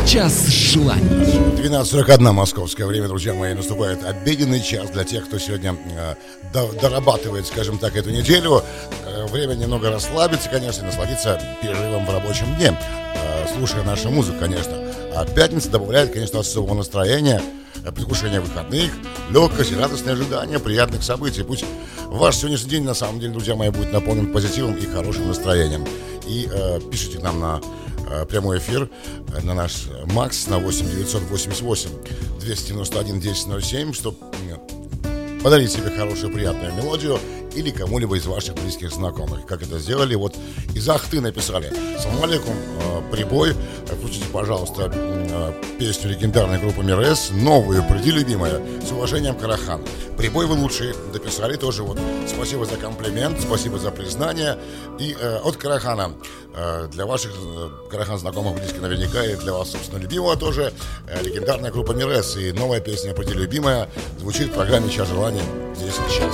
Час желаний. 12:41 московское время, друзья мои, наступает обеденный час для тех, кто сегодня дорабатывает, скажем так, эту неделю. Время немного расслабиться, конечно, насладиться перерывом в рабочем дне, слушая нашу музыку, конечно. А пятница добавляет, конечно, особого настроения, предвкушение выходных, легкость и радостное ожидание приятных событий. Пусть ваш сегодняшний день, на самом деле, друзья мои, будет наполнен позитивом и хорошим настроением. И пишите нам на прямой эфир на наш МАКС на 8-988-291-1007, чтобы подарить себе хорошую, приятную мелодию или кому-либо из ваших близких знакомых. Как это сделали? Вот из Ахты написали: «Салам алейкум, прибой, включите, пожалуйста, песню легендарной группы Мирес, новую, приди, любимая, с уважением, Карахан». Прибой, вы лучшие, дописали тоже. Вот спасибо за комплимент, спасибо за признание. И от Карахана для ваших Карахан знакомых, близких наверняка, и для вас, собственно, любимого тоже, легендарная группа Мирес и новая песня «Приди, любимая» звучит в программе «Час желаний» здесь сейчас.